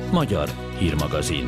Magyar hírmagazin.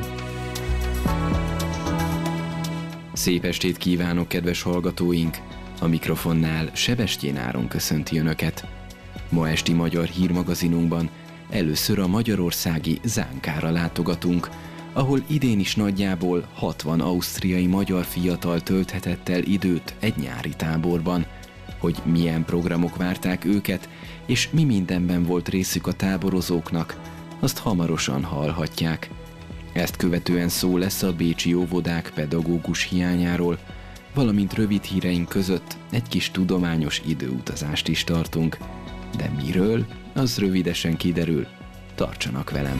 Szép estét kívánok, kedves hallgatóink! A mikrofonnál Sebestyén Áron köszönti Önöket. Ma esti Magyar hírmagazinunkban először a magyarországi Zánkára látogatunk, ahol idén is nagyjából 60 ausztriai magyar fiatal tölthetett el időt egy nyári táborban. Hogy milyen programok várták őket, és mi mindenben volt részük a táborozóknak, azt hamarosan hallhatják. Ezt követően szó lesz a bécsi óvodák pedagógus hiányáról, valamint rövid híreink között egy kis tudományos időutazást is tartunk. De miről, az rövidesen kiderül. Tartsanak velem!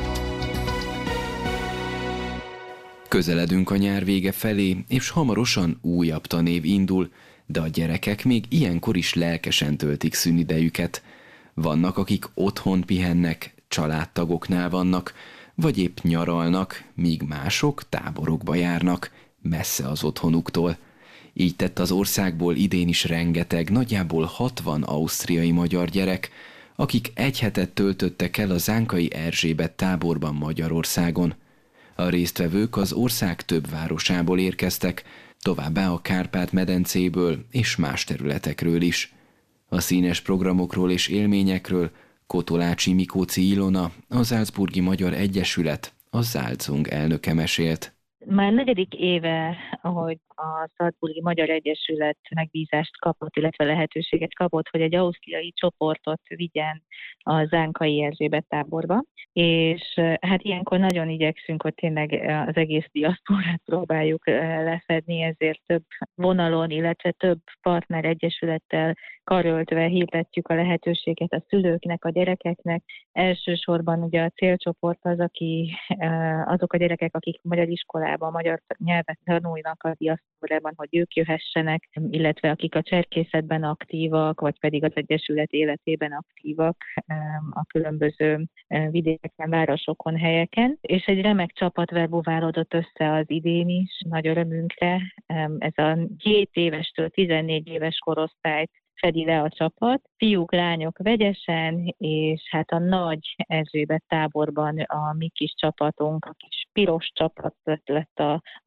Közeledünk a nyár vége felé, és hamarosan újabb tanév indul, de a gyerekek még ilyenkor is lelkesen töltik szünidejüket. Vannak, akik otthon pihennek, családtagoknál vannak, vagy épp nyaralnak, míg mások táborokba járnak, messze az otthonuktól. Így tett az országból idén is rengeteg, nagyjából 60 ausztriai magyar gyerek, akik egy hetet töltöttek el a zánkai Erzsébet táborban Magyarországon. A résztvevők az ország több városából érkeztek, továbbá a Kárpát-medencéből és más területekről is. A színes programokról és élményekről Kotolácsi Mikóci Ilona, a Salzburgi Magyar Egyesület, a Salzung elnöke mesélt. Már negyedik éve, ahogy a Salzburgi Magyar Egyesület megbízást kapott, illetve lehetőséget kapott, hogy egy ausztriai csoportot vigyen a zánkai Erzsébet táborba, és hát ilyenkor nagyon igyekszünk, hogy tényleg az egész diaszporát próbáljuk lefedni, ezért több vonalon, illetve több partner egyesülettel karöltve hirdetjük a lehetőséget a szülőknek, a gyerekeknek. Elsősorban ugye a célcsoport az, azok a gyerekek, akik magyar iskolában, magyar nyelvet tanulnak a diaszporában, hogy ők jöhessenek, illetve akik a cserkészetben aktívak, vagy pedig az egyesület életében aktívak a különböző vidékeken, városokon, helyeken. És egy remek csapat verbuválódott össze az idén is, nagy örömünkre. Ez a 7 évestől 14 éves korosztályt fedi le a csapat. Fiúk, lányok vegyesen, és hát a nagy Erzsébet táborban a mi kis csapatunk, a kis piros csapat lett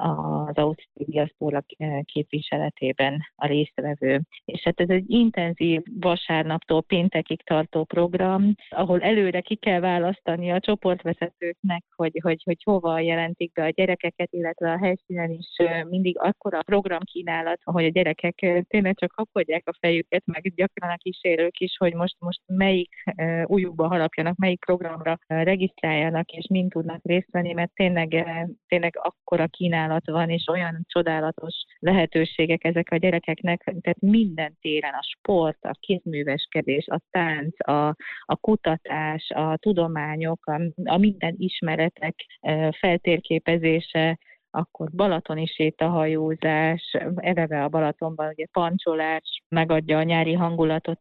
az ausztriai diaszpora képviseletében a résztvevő. És hát ez egy intenzív vasárnaptól péntekig tartó program, ahol előre ki kell választani a csoportvezetőknek, hogy hova jelentik be a gyerekeket, illetve a helyszínen is mindig akkora programkínálat, hogy a gyerekek tényleg csak kapkodják a fejüket, meg gyakran a kísérők is, hogy most melyik újukba harapjanak, melyik programra regisztráljanak, és mind tudnak részt venni, mert tényleg akkora kínálat van, és olyan csodálatos lehetőségek ezek a gyerekeknek, tehát minden téren, a sport, a kézműveskedés, a tánc, a kutatás, a tudományok, a minden ismeretek feltérképezése, akkor balatoni sétahajózás, eleve a Balatonban ugye pancsolás megadja a nyári hangulatot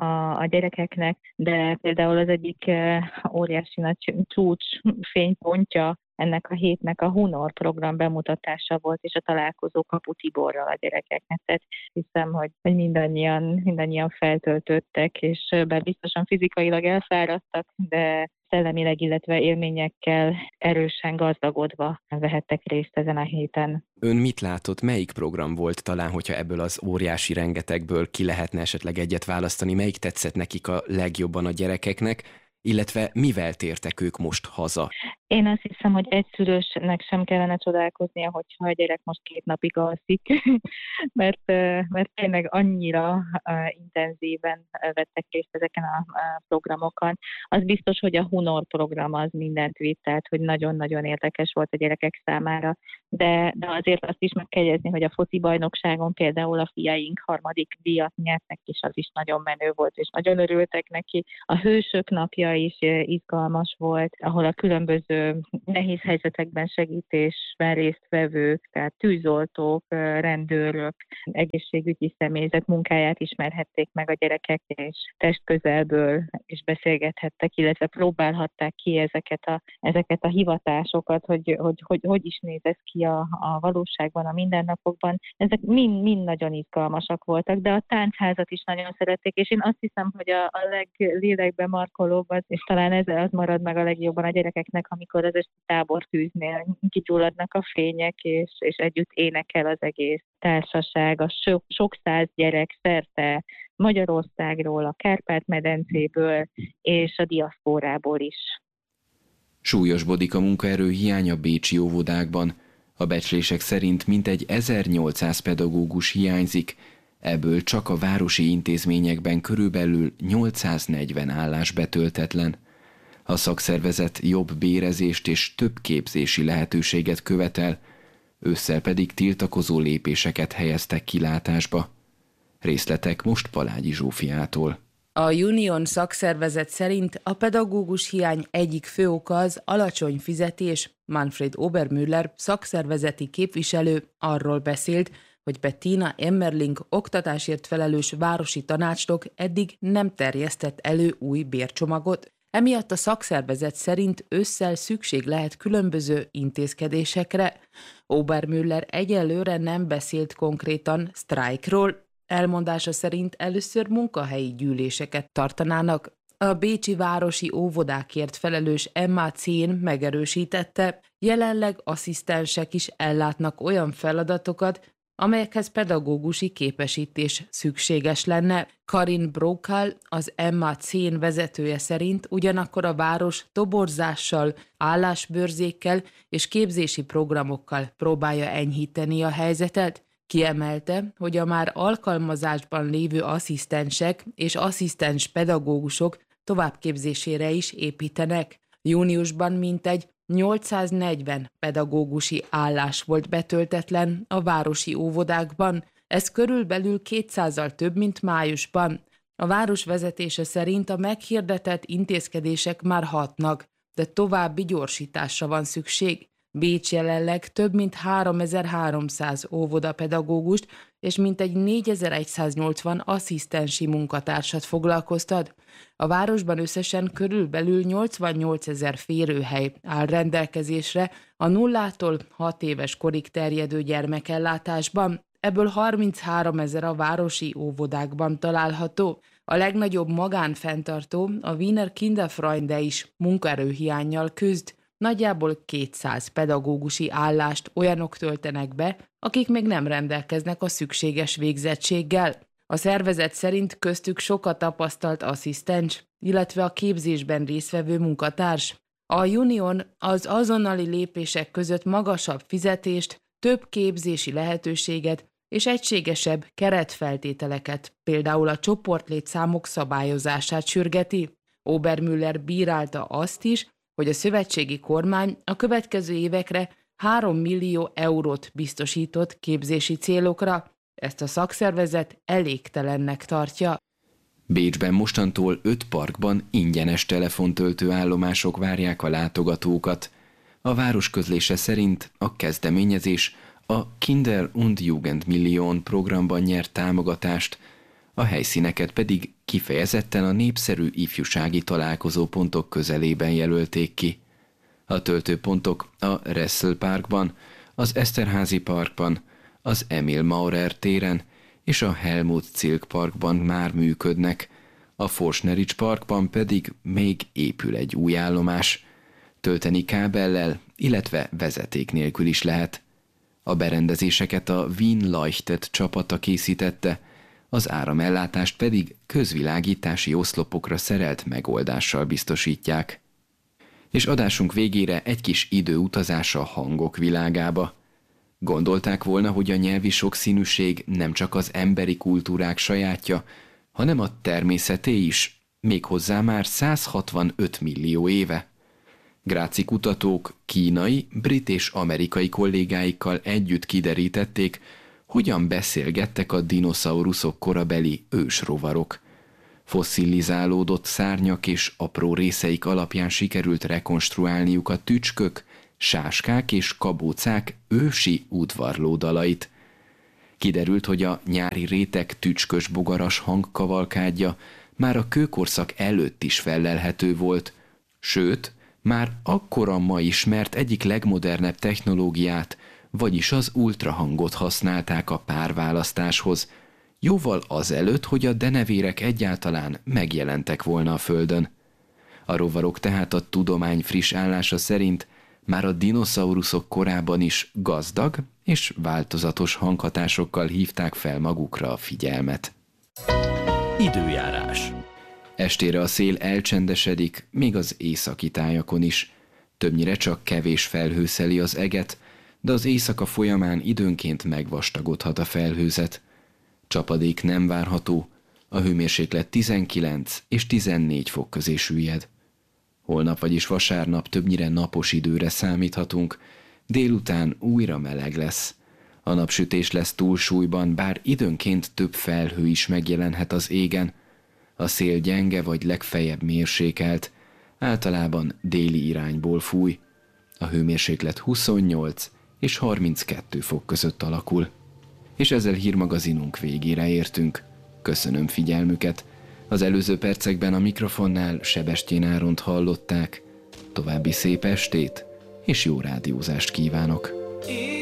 a gyerekeknek, de például az egyik óriási nagy csúcs fénypontja ennek a hétnek a Hunor program bemutatása volt, és a találkozó Kapu Tiborral a gyerekeknek. Tehát hiszem, hogy mindannyian feltöltöttek, és bár biztosan fizikailag elfáradtak, de szellemileg, illetve élményekkel erősen gazdagodva vehettek részt ezen a héten. Ön mit látott, melyik program volt talán, hogyha ebből az óriási rengetegből ki lehetne esetleg egyet választani, melyik tetszett nekik a legjobban a gyerekeknek, illetve mivel tértek ők most haza? Én azt hiszem, hogy egyszülősnek sem kellene csodálkoznia, hogyha a gyerek most 2 napig alszik, mert tényleg annyira intenzíven vettek részt ezeken a programokon. Az biztos, hogy a Hunor program az mindent vitt, tehát hogy nagyon-nagyon érdekes volt a gyerekek számára, de azért azt is meg kell jegyezni, hogy a foci bajnokságon például a fiaink 3. díjat nyertek, és az is nagyon menő volt, és nagyon örültek neki. A Hősök napja is izgalmas volt, ahol a különböző nehéz helyzetekben segítésben résztvevők, tehát tűzoltók, rendőrök, egészségügyi személyzet munkáját ismerhették meg a gyerekek, és testközelből is beszélgethettek, illetve próbálhatták ki ezeket a hivatásokat, hogy is néz ez ki a valóságban, a mindennapokban. Ezek mind nagyon izgalmasak voltak, de a táncházat is nagyon szerették, és én azt hiszem, hogy a leglélekbe markolóbb, és talán ez az marad meg a legjobban a gyerekeknek, amikor az esti tábortűznél kigyulladnak a fények, és együtt énekel az egész társaság, a sok száz gyerek szerte Magyarországról, a Kárpát-medencéből és a diaszpórából is. Súlyosbodik a munkaerő hiány a bécsi óvodákban. A becslések szerint mintegy 1800 pedagógus hiányzik, ebből csak a városi intézményekben körülbelül 840 állás betöltetlen. A szakszervezet jobb bérezést és több képzési lehetőséget követel, ősszel pedig tiltakozó lépéseket helyeztek kilátásba. Részletek most Palágyi Zsófiától. A Union szakszervezet szerint a pedagógus hiány egyik fő oka az alacsony fizetés. Manfred Obermüller szakszervezeti képviselő arról beszélt, hogy Bettina Emmerling oktatásért felelős városi tanácsnok eddig nem terjesztett elő új bércsomagot. Emiatt a szakszervezet szerint ősszel szükség lehet különböző intézkedésekre. Obermüller egyelőre nem beszélt konkrétan sztrájkról, elmondása szerint először munkahelyi gyűléseket tartanának. A bécsi városi óvodákért felelős Emma Cén megerősítette, jelenleg asszisztensek is ellátnak olyan feladatokat, amelyekhez pedagógusi képesítés szükséges lenne. Karin Brokal, az Emma Cén vezetője szerint ugyanakkor a város toborzással, állásbőrzékkel és képzési programokkal próbálja enyhíteni a helyzetet. Kiemelte, hogy a már alkalmazásban lévő asszisztensek és asszisztens pedagógusok továbbképzésére is építenek. Júniusban mintegy 840 pedagógusi állás volt betöltetlen a városi óvodákban, ez körülbelül 200-al több, mint májusban. A város vezetése szerint a meghirdetett intézkedések már hatnak, de további gyorsításra van szükség. Bécs jelenleg több mint 3300 óvodapedagógust és mintegy 4180 asszisztensi munkatársat foglalkoztat. A városban összesen körülbelül 88 000 férőhely áll rendelkezésre a 0-tól 6 éves korig terjedő gyermekellátásban, ebből 33 000 a városi óvodákban található. A legnagyobb magánfenntartó, a Wiener Kinderfreunde is munkaerőhiánnyal küzd. Nagyjából 200 pedagógusi állást olyanok töltenek be, akik még nem rendelkeznek a szükséges végzettséggel. A szervezet szerint köztük sokat tapasztalt asszisztens, illetve a képzésben résztvevő munkatárs. A Union az azonnali lépések között magasabb fizetést, több képzési lehetőséget és egységesebb keretfeltételeket, például a csoportlétszámok szabályozását sürgeti. Obermüller bírálta azt is, hogy a szövetségi kormány a következő évekre 3 millió eurót biztosított képzési célokra. Ezt a szakszervezet elégtelennek tartja. Bécsben mostantól 5 parkban ingyenes telefontöltő állomások várják a látogatókat. A város közlése szerint a kezdeményezés a Kinder- und Jugendmillion programban nyert támogatást, a helyszíneket pedig kifejezetten a népszerű ifjúsági találkozópontok közelében jelölték ki. A töltőpontok a Ressel Parkban, az Eszterházy Parkban, az Emil Maurer téren és a Helmut Zilk Parkban már működnek, a Forschnerich Parkban pedig még épül egy új állomás. Tölteni kábellel, illetve vezeték nélkül is lehet. A berendezéseket a Wien Leuchtet csapata készítette, az áramellátást pedig közvilágítási oszlopokra szerelt megoldással biztosítják. És adásunk végére egy kis időutazás a hangok világába. Gondolták volna, hogy a nyelvi sokszínűség nem csak az emberi kultúrák sajátja, hanem a természeté is, méghozzá már 165 millió éve. Gráci kutatók kínai, brit és amerikai kollégáikkal együtt kiderítették, hogyan beszélgettek a dinoszauruszok korabeli ősrovarok. Fosszilizálódott szárnyak és apró részeik alapján sikerült rekonstruálniuk a tücskök, sáskák és kabócák ősi udvarlódalait. Kiderült, hogy a nyári rétek tücskös bogaras hangkavalkádja már a kőkorszak előtt is fellelhető volt, sőt, már akkor a ma ismert egyik legmodernebb technológiát, vagyis az ultrahangot használták a párválasztáshoz, jóval azelőtt, hogy a denevérek egyáltalán megjelentek volna a Földön. A rovarok tehát a tudomány friss állása szerint már a dinoszauruszok korában is gazdag és változatos hanghatásokkal hívták fel magukra a figyelmet. Időjárás. Estére a szél elcsendesedik, még az északi tájakon is. Többnyire csak kevés felhő szeli az eget, de az éjszaka folyamán időnként megvastagodhat a felhőzet. Csapadék nem várható, a hőmérséklet 19 és 14 fok közé süllyed. Holnap, vagyis vasárnap többnyire napos időre számíthatunk, délután újra meleg lesz. A napsütés lesz túlsúlyban, bár időnként több felhő is megjelenhet az égen. A szél gyenge vagy legfeljebb mérsékelt, általában déli irányból fúj. A hőmérséklet 28 és 32 fok között alakul. És ezzel hírmagazinunk végére értünk. Köszönöm figyelmüket. Az előző percekben a mikrofonnál Sebestyén Áront hallották. További szép estét és jó rádiózást kívánok!